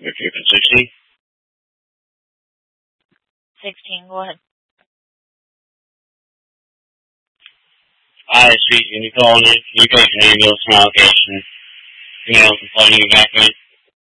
You're keeping 16? 16, go ahead. Hi, Street, can you call in? Can you take an ambulance from allocation? You know, complaining back then?